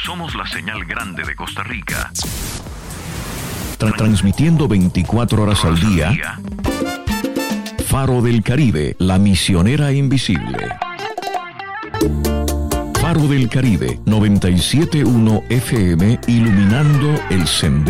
Somos la señal grande de Costa Rica. Transmitiendo 24 horas al día. Faro del Caribe, la misionera invisible. Faro del Caribe, 97.1 FM, iluminando el sendero.